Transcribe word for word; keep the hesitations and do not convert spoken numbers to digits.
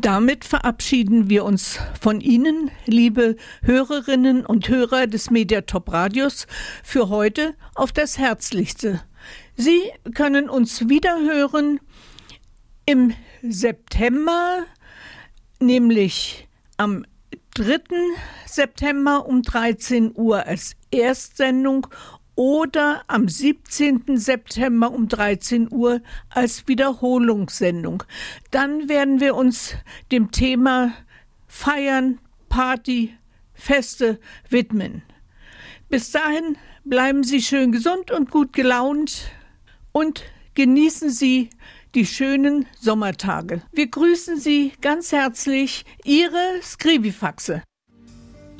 Damit verabschieden wir uns von Ihnen, liebe Hörerinnen und Hörer des Mediatop Radios, für heute auf das Herzlichste. Sie können uns wieder hören im September, nämlich am dritten September um dreizehn Uhr als Erstsendung oder am siebzehnten September um dreizehn Uhr als Wiederholungssendung. Dann werden wir uns dem Thema Feiern, Party, Feste widmen. Bis dahin bleiben Sie schön gesund und gut gelaunt und genießen Sie die schönen Sommertage. Wir grüßen Sie ganz herzlich, Ihre Skribifaxe.